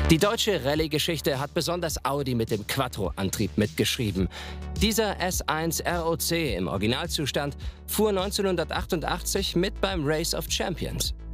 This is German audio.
Die deutsche Rallye-Geschichte hat besonders Audi mit dem Quattro-Antrieb mitgeschrieben. Dieser S1 ROC im Originalzustand fuhr 1988 mit beim Race of Champions.